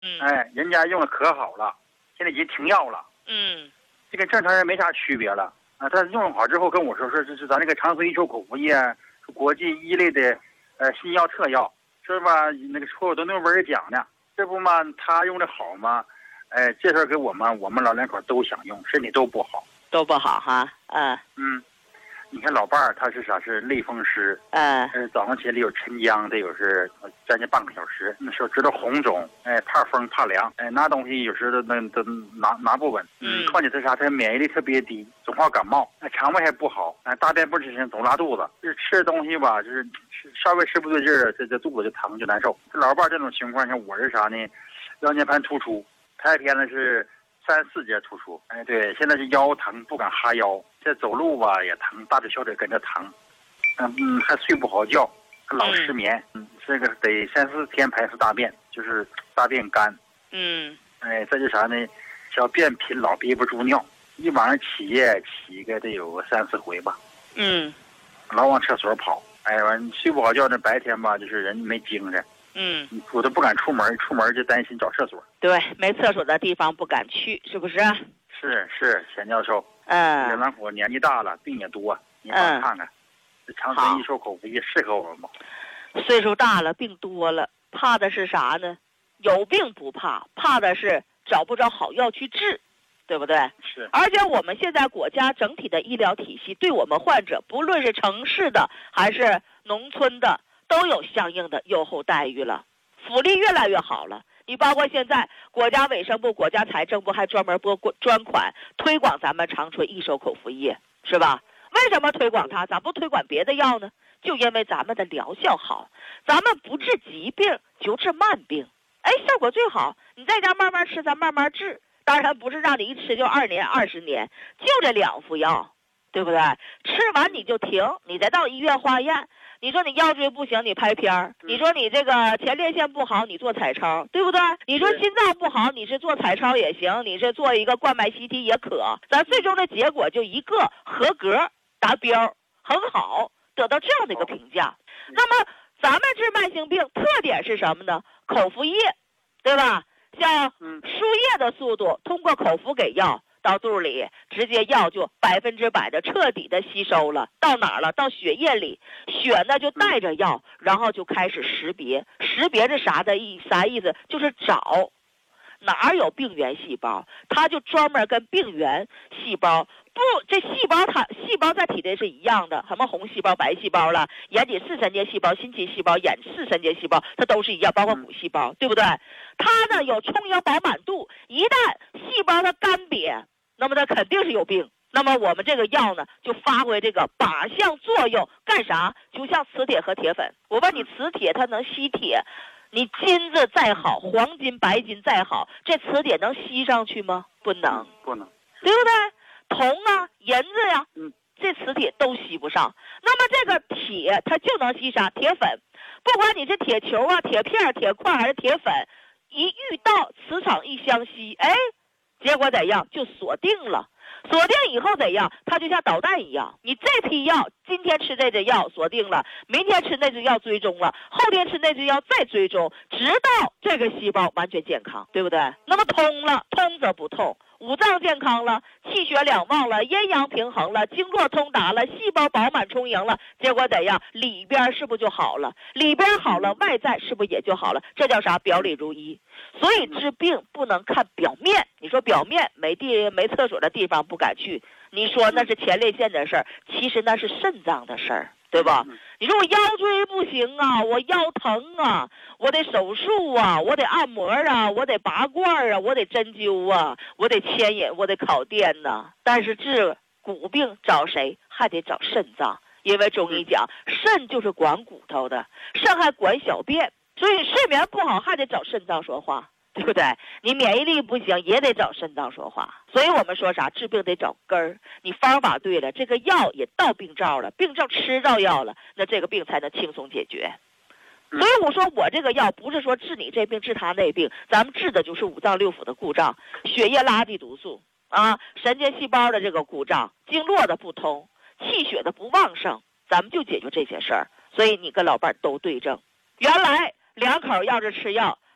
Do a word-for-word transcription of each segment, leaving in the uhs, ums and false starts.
嗯， 哎，人家用的可好了，现在已经停药了。 嗯， 这跟正常人没啥区别了啊。他用好之后跟我说说，这是咱这个长春益寿口服液是国际一类的呃新药特药，是吧？那个所有都诺贝尔奖呢，这不嘛，他用的好吗？哎，介绍给我们，我们老两口都想用，身体都不好， 都不好哈。嗯嗯。你看老伴儿他是啥？是类风湿， 嗯呃，早上起来有晨僵，得有是将近半个小时。那时候知道红肿，哎，怕风怕凉，哎，拿东西有时候那都拿拿不稳。 嗯， 况且他啥？他免疫力特别低，总怕感冒，哎，肠胃还不好，哎，大便不支撑，总拉肚子。就是吃东西吧，就是吃稍微吃不对劲儿，这这肚子就疼就难受。这老伴儿这种情况，像我是啥呢？腰间盘突出，太偏了是三四节突出。哎，对，现在是腰疼，不敢哈腰。这走路吧也疼，大腿小腿跟着疼，嗯嗯，还睡不好觉，还老失眠，嗯，这个得三四天排次大便，就是大便干， 嗯， 哎，这就啥呢？小便频，老憋不住尿，一晚上起夜起个得有个三四回吧， 嗯， 老往厕所跑，哎，完睡不好觉，那白天吧就是人没精神， 嗯， 我都不敢出门，出门就担心找厕所， 对，没厕所的地方不敢去，是不是？ 是是，钱教授。 嗯， 两两伙年纪大了，病也多，你帮我看看，这长春益寿口服液适合我们吗？ 岁数大了，病多了，怕的是啥呢？有病不怕，怕的是找不着好药去治，对不对？ 是。 而且我们现在国家整体的医疗体系，对我们患者，不论是城市的还是农村的，都有相应的优厚待遇了，福利越来越好了。你包括现在国家卫生部、国家财政部还专门拨专款推广咱们长春益寿口服液，是吧？为什么推广它？咱不推广别的药呢？就因为咱们的疗效好，咱们不治疾病就治慢病，哎，效果最好。你在家慢慢吃，咱慢慢治。当然不是让你一吃就二年、二十年，就这两副药，对不对？吃完你就停，你再到医院化验。你说你腰椎不行，你拍片儿；你说你这个前列腺不好，你做彩超，对不对？你说心脏不好，你是做彩超也行，你是做一个冠脉 C T 也可。咱最终的结果就一个合格、达标、很好，得到这样的一个评价。那么咱们治慢性病特点是什么呢？口服液，对吧？像输液的速度，通过口服给药。到肚里，直接药就百分之百的彻底的吸收了，到哪儿了？到血液里，血呢就带着药，然后就开始识别。识别是啥的意啥意思？就是找哪儿有病原细胞，它就专门跟病原细胞不，这细胞它细胞在体内是一样的，什么红细胞、白细胞了，眼底视神经细胞、心肌细胞、眼视神经细胞，它都是一样，包括母细胞，对不对？它呢有充盈饱满度，一旦细胞它干瘪，那么它肯定是有病。那么我们这个药呢，就发挥这个靶向作用，干啥？就像磁铁和铁粉。我问你，磁铁它能吸铁，你金子再好，黄金、白金再好，这磁铁能吸上去吗？不能， 不能， 对不对？铜啊、银子呀、 嗯， 这磁铁都吸不上。那么这个铁它就能吸啥？铁粉。不管你是铁球啊、铁片、铁块还是铁粉，一遇到磁场一相吸，哎，结果怎样？就锁定了。锁定以后怎样？它就像导弹一样，你这批药今天吃这支药锁定了，明天吃那支药追踪了，后天吃那支药再追踪，直到这个细胞完全健康，对不对？那么通了，通则不痛。五脏健康了，气血两旺了，阴阳平衡了，经络通达了，细胞饱满充盈了，结果怎样？里边是不是就好了？里边好了，外在是不是也就好了？这叫啥？表里如一。所以治病不能看表面。你说表面没地没厕所的地方不敢去，你说那是前列腺的事儿，其实那是肾脏的事儿，对吧？你说我腰椎不行啊，我腰疼啊，我得手术啊，我得按摩啊，我得拔罐啊，我得针灸啊，我得牵引，我得烤电呐。但是治骨病找谁？还得找肾脏，因为中医讲肾就是管骨头的，肾还管小便，所以睡眠不好还得找肾脏说话。对不对？你免疫力不行，也得找肾脏说话。所以我们说啥？治病得找根儿。你方法对了，这个药也到病灶了，病灶吃着药了，那这个病才能轻松解决。所以我说我这个药不是说治你这病治他那病，咱们治的就是五脏六腑的故障，血液垃圾毒素啊，神经细胞的这个故障，经络的不通，气血的不旺盛，咱们就解决这些事儿。所以你跟老伴儿都对症。原来两口要是吃药，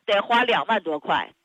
得花两万多块。